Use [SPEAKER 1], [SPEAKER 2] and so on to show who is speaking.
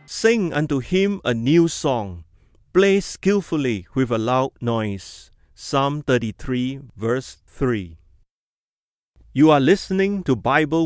[SPEAKER 1] Sing unto him a new song. Play skillfully with a loud noise. Psalm 33, verse 3. You are listening to Bible